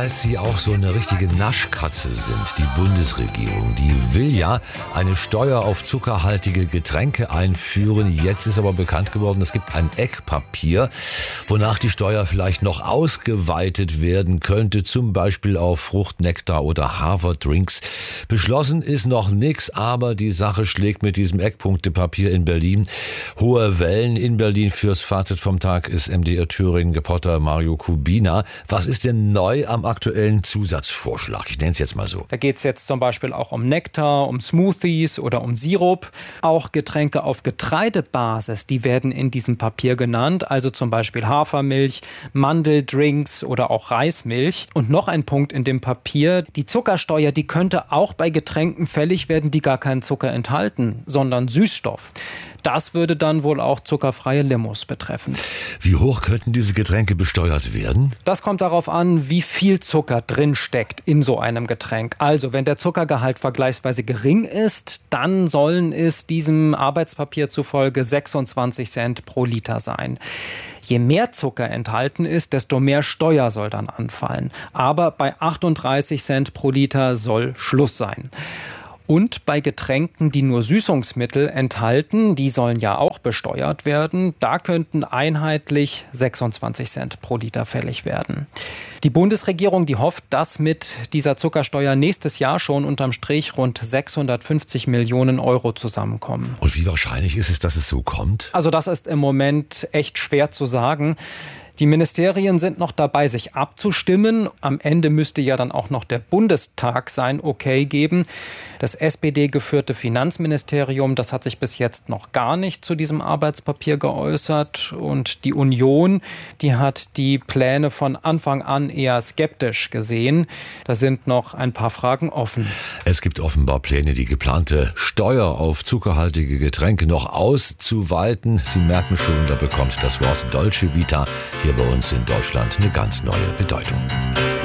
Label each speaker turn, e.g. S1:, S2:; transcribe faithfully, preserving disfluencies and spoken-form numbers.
S1: weil sie auch so eine richtige Naschkatze sind, die Bundesregierung. Die will ja eine Steuer auf zuckerhaltige Getränke einführen. Jetzt ist aber bekannt geworden, es gibt ein Eckpapier, wonach die Steuer vielleicht noch ausgeweitet werden könnte, zum Beispiel auf Frucht, Nektar oder Haverdrinks. Beschlossen ist noch nichts, aber die Sache schlägt mit diesem Eckpunktepapier in Berlin hohe Wellen. In Berlin fürs Fazit vom Tag ist M D R Thüringen-Reporter Mario Kubina. Was ist denn neu am aktuellen Zusatzvorschlag? Ich nenne es jetzt mal so.
S2: Da geht es jetzt zum Beispiel auch um Nektar, um Smoothies oder um Sirup. Auch Getränke auf Getreidebasis, die werden in diesem Papier genannt. Also zum Beispiel Hafermilch, Mandeldrinks oder auch Reismilch. Und noch ein Punkt in dem Papier. Die Zuckersteuer, die könnte auch bei Getränken fällig werden, die gar keinen Zucker enthalten, sondern Süßstoff. Das würde dann wohl auch zuckerfreie Limos betreffen.
S1: Wie hoch könnten diese Getränke besteuert werden?
S2: Das kommt darauf an, wie viel Zucker drin steckt in so einem Getränk. Also, wenn der Zuckergehalt vergleichsweise gering ist, dann sollen es diesem Arbeitspapier zufolge sechsundzwanzig Cent pro Liter sein. Je mehr Zucker enthalten ist, desto mehr Steuer soll dann anfallen. Aber bei achtunddreißig Cent pro Liter soll Schluss sein. Und bei Getränken, die nur Süßungsmittel enthalten, die sollen ja auch besteuert werden, da könnten einheitlich sechsundzwanzig Cent pro Liter fällig werden. Die Bundesregierung, die hofft, dass mit dieser Zuckersteuer nächstes Jahr schon unterm Strich rund sechshundertfünfzig Millionen Euro zusammenkommen.
S1: Und wie wahrscheinlich ist es, dass es so kommt?
S2: Also das ist im Moment echt schwer zu sagen. Die Ministerien sind noch dabei, sich abzustimmen. Am Ende müsste ja dann auch noch der Bundestag sein Okay geben. Das S P D-geführte Finanzministerium, das hat sich bis jetzt noch gar nicht zu diesem Arbeitspapier geäußert. Und die Union, die hat die Pläne von Anfang an eher skeptisch gesehen. Da sind noch ein paar Fragen offen.
S1: Es gibt offenbar Pläne, die geplante Steuer auf zuckerhaltige Getränke noch auszuweiten. Sie merken schon, da bekommt das Wort Dolce Vita hier bei uns in Deutschland eine ganz neue Bedeutung.